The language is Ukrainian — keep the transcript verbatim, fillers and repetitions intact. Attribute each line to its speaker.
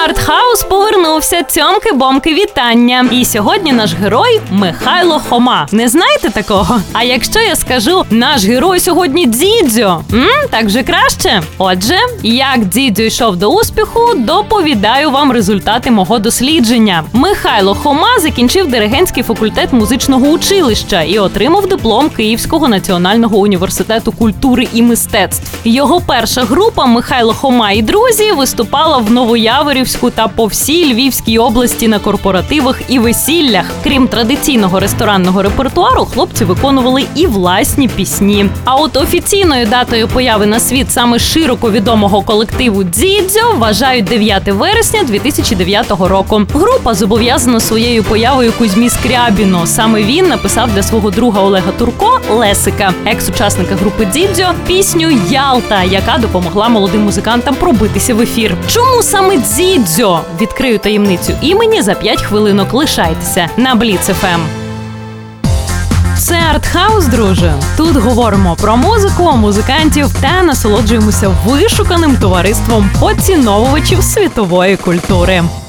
Speaker 1: Артхаус повернувся. Цьомки-бомки, вітання. І сьогодні наш герой Михайло Хома. Не знаєте такого? А якщо я скажу, наш герой сьогодні Дзідзьо? М? Так же краще? Отже, як Дзідзьо йшов до успіху, доповідаю вам результати мого дослідження. Михайло Хома закінчив диригентський факультет музичного училища і отримав диплом Київського національного університету культури і мистецтв. Його перша група «Михайло Хома і друзі» виступала в Новояворівську та по всій Львівській області на корпоративах і весіллях. Крім традиційного ресторанного репертуару, хлопці виконували і власні пісні. А от офіційною датою появи на світ саме широко відомого колективу Дзідзьо вважають дев'яте вересня дві тисячі дев'ятого року. Група зобов'язана своєю появою Кузьмі Скрябіну. Саме він написав для свого друга Олега Турко, Лесика, екс-учасника групи Дзідзьо, пісню «Ялта», яка допомогла молодим музикантам пробитися в ефір. Чому саме Дзідзьо? Відкрию таємницю імені за п'ять хвилинок. Лишайтеся на Бліц еф ем. Це Артхаус, друже. Тут говоримо про музику, музикантів та насолоджуємося вишуканим товариством поціновувачів світової культури.